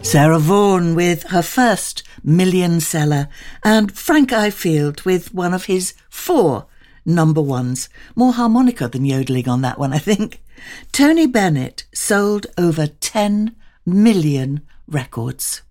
Sarah Vaughan with her first million seller, and Frank Ifield with one of his 4 number ones. More harmonica than yodelling on that one, I think. Tony Bennett sold over 10 million records.